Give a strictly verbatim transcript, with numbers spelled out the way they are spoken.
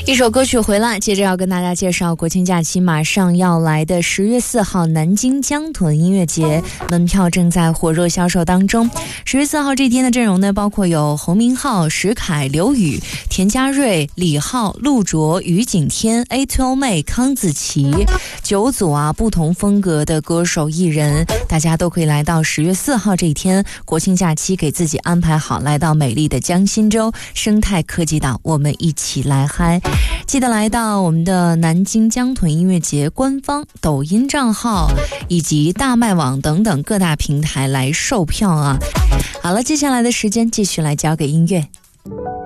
一首歌曲回来，接着要跟大家介绍国庆假期马上要来的十月四号南京江豚音乐节，门票正在火热销售当中。十月四号这天的阵容呢，包括有侯明昊、石凯、刘宇、田家瑞、李浩、陆卓、于景天、A Two 妹、康子琪，九组啊不同风格的歌手艺人，大家都可以来到十月四号这一天国庆假期，给自己安排好，来到美丽的江心洲生态科技岛，我们一起来嗨。记得来到我们的南京江豚音乐节官方抖音账号以及大麦网等等各大平台来售票啊。好了，接下来的时间继续来交给音乐。